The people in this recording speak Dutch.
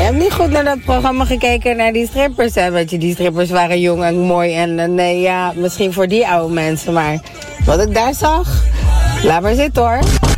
hebt niet goed naar dat programma gekeken, naar die strippers, hè? Want die strippers waren jong en mooi en nee, ja, misschien voor die oude mensen, maar wat ik daar zag, laat maar zitten hoor.